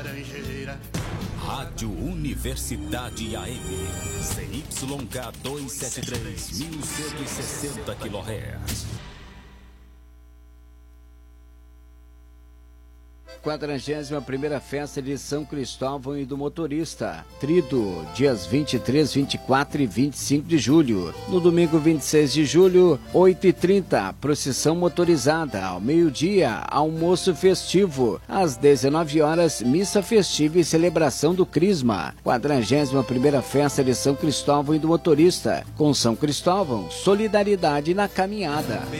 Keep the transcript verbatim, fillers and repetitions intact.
Rádio Universidade A M, C Y K duzentos e setenta e três, mil cento e sessenta quilohertz. quadragésima primeira Festa de São Cristóvão e do Motorista. Trido, dias vinte e três, vinte e quatro e vinte e cinco de julho. No domingo vinte e seis de julho, oito e trinta, procissão motorizada. Ao meio-dia, almoço festivo. Às dezenove horas, missa festiva e celebração do Crisma. quadragésima primeira Festa de São Cristóvão e do Motorista. Com São Cristóvão, solidariedade na caminhada.